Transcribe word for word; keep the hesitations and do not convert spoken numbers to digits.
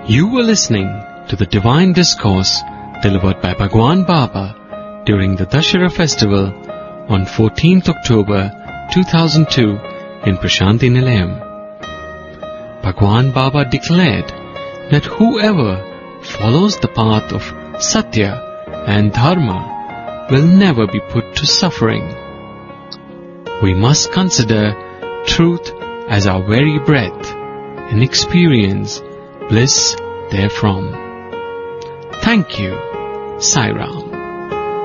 You were listening to the Divine Discourse delivered by Bhagwan Baba during the Dashera festival on fourteenth October two thousand two in Prashanti Nilayam. Bhagwan Baba declared that whoever follows the path of Satya and Dharma will never be put to suffering. We must consider truth as our very breath and experience bliss therefrom. Thank you, Sai Ram.